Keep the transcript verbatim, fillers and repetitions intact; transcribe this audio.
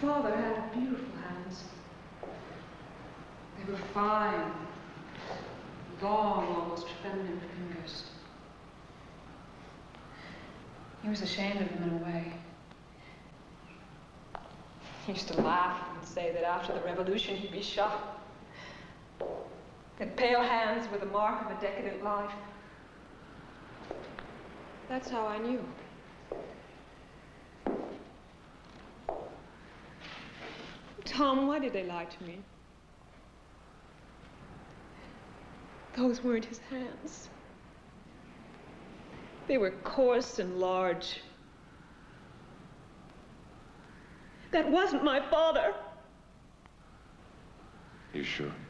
father had beautiful hands. They were fine, long, almost feminine fingers. He was ashamed of them in a way. He used to laugh and say that after the revolution he'd be shot. That pale hands were the mark of a decadent life. That's how I knew. Tom, why did they lie to me? Those weren't his hands. They were coarse and large. That wasn't my father. You sure?